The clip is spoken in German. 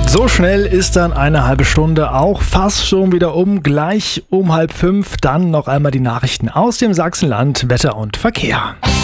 So schnell ist dann eine halbe Stunde auch fast schon wieder um. Gleich um 4:30 dann noch einmal die Nachrichten aus dem Sachsenland, Wetter und Verkehr.